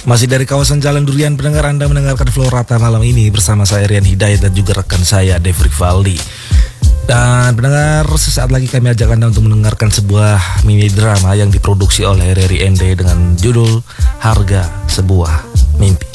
Masih dari kawasan Jalan Durian, pendengar, Anda mendengarkan Flow Rata malam ini bersama saya Rian Hidayat dan juga rekan saya Devri Valdi. Dan pendengar, sesaat lagi kami ajak Anda untuk mendengarkan sebuah mini drama yang diproduksi oleh Reri Ende dengan judul Harga Sebuah Mimpi.